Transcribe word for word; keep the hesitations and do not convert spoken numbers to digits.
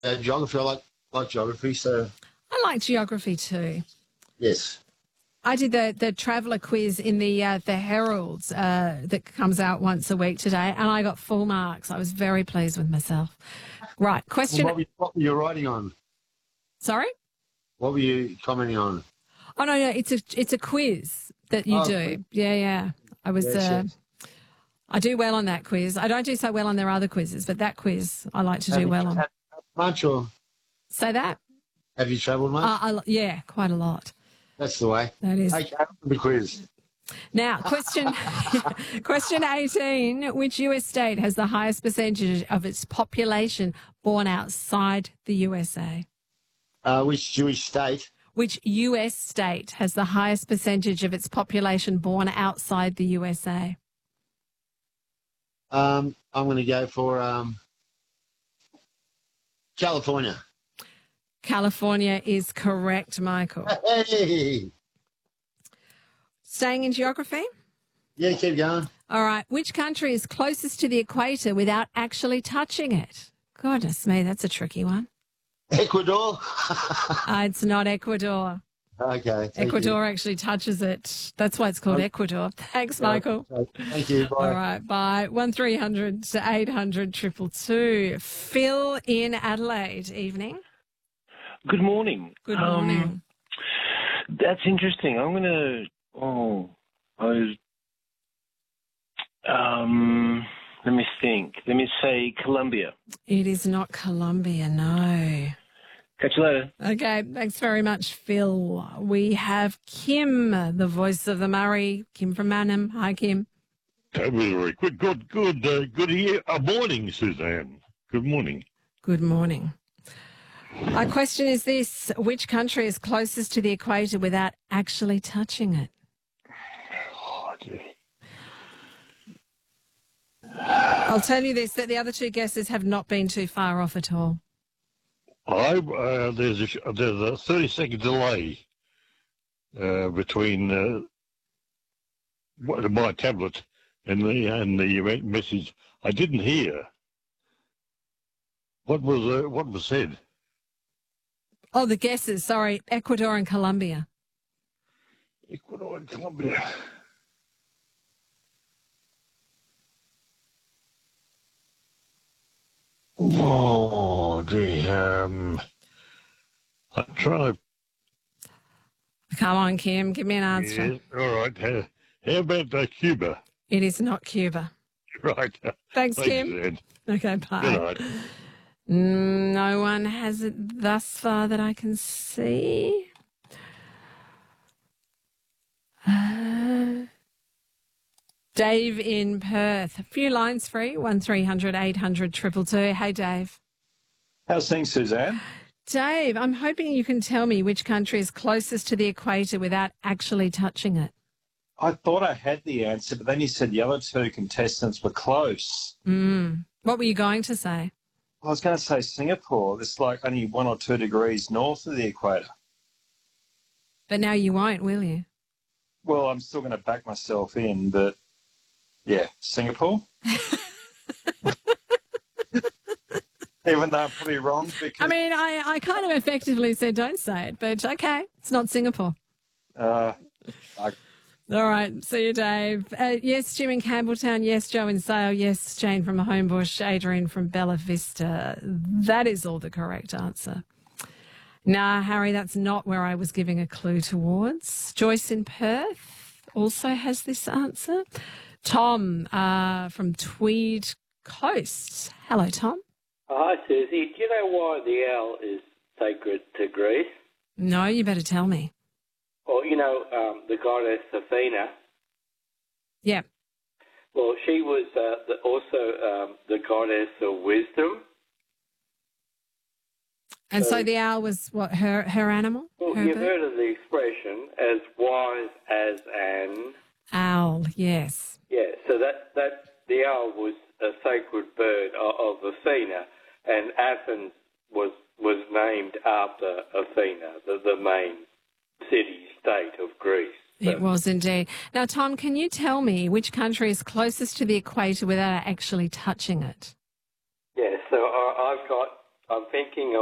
Uh, geography, I like, like geography, so I like geography too. yes. I did the, the traveller quiz in the uh, the Herald uh, that comes out once a week today, and I got full marks. I was very pleased with myself. Right, question. What were, you, what were you writing on? Sorry? What were you commenting on? Oh, no, no, it's a, it's a quiz that you Oh, do. quiz. Yeah, yeah. I was, Yes, uh, yes. I do well on that quiz. I don't do so well on their other quizzes, but that quiz I like to Have do you well on. had much or Say that? have you travelled much? Uh, I, yeah, quite a lot. That's the way. That is. Okay, the quiz. Now, question question eighteen. Which U S state has the highest percentage of its population born outside the U S A? Uh, which Jewish state? Which U S state has the highest percentage of its population born outside the U S A? Um, I'm going to go for um, California. California is correct, Michael. Hey! Staying in geography? Yeah, keep going. All right. Which country is closest to the equator without actually touching it? Goodness me, that's a tricky one. Ecuador? Uh, it's not Ecuador. Okay. Thank Ecuador actually touches it. That's why it's called Okay. Ecuador. Thanks, you. Michael. Thank you. Bye. All right, bye. one three hundred to eight hundred two two two. Phil in Adelaide. Evening. Good morning. Good morning. Um, that's interesting. I'm going to, oh, I was, um, let me think. Let me say Colombia. It is not Colombia, no. Catch you later. Okay, thanks very much, Phil. We have Kim, the voice of the Murray. Kim from Manham. Hi, Kim. That was very good. Good, good, uh, good here. Uh, morning, Suzanne. Good morning. Good morning. Our question is this. Which country is closest to the equator without actually touching it? Oh, dear. I'll tell you this, that the other two guesses have not been too far off at all. I, uh, there's, a, sh- there's a thirty second delay uh, between uh, what- my tablet and the, and the message. I didn't hear. What was, uh, what was said? Oh, the guesses, sorry. Ecuador and Colombia. Ecuador and Colombia. Oh, dear. Um, I'm trying to. Come on, Kim, give me an answer. Yeah, all right. Uh, how about uh, Cuba? It is not Cuba. Right. Thanks, Thanks, Kim. Ed. Okay, bye. Good night. Mm, no one has it thus far that I can see. Uh, Dave in Perth. A few lines free. one three hundred eight hundred two two two. Hey, Dave. How's things, Suzanne? Dave, I'm hoping you can tell me which country is closest to the equator without actually touching it. I thought I had the answer, but then you said the other two contestants were close. Mm. What were you going to say? I was going to say Singapore. It's like only one or two degrees north of the equator. But now you won't, will you? Well, I'm still going to back myself in, but yeah, Singapore. Even though I'm probably wrong. Because, I mean, I, I kind of effectively said don't say it, but okay, it's not Singapore. Uh, I, All right, see you, Dave. Uh, yes, Jim in Campbelltown. Yes, Joe in Sale. Yes, Jane from Homebush. Adrian from Bella Vista. That is all the correct answer. Nah, Harry, that's not where I was giving a clue towards. Joyce in Perth also has this answer. Tom uh, from Tweed Coast. Hello, Tom. Hi, Susie. Do you know why the owl is sacred to Greece? No, you better tell me. Well, you know, um, the goddess Athena. Yeah. Well, she was uh, the, also um, the goddess of wisdom. And so, So- the owl was what, her, her animal? Well, Her you've bird? heard of the expression as wise as an... Owl, yes. Yeah, so that, that the owl was a sacred bird of, of Athena, and Athens was was named after Athena, the, the main city-state of Greece. It was indeed. Now, Tom, can you tell me which country is closest to the equator without actually touching it? Yeah, so I, I've got I'm thinking